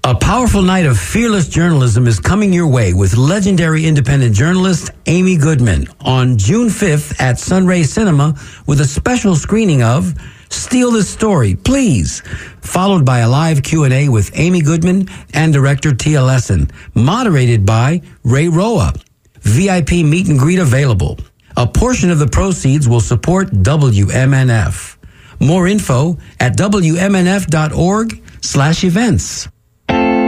A powerful night of fearless journalism is coming your way with legendary independent journalist Amy Goodman on June 5th at Sunray Cinema with a special screening of Steal This Story, Please, followed by a live Q&A with Amy Goodman and director Tia Lesson, moderated by Ray Roa. VIP meet and greet available. A portion of the proceeds will support WMNF. More info at WMNF.org/events.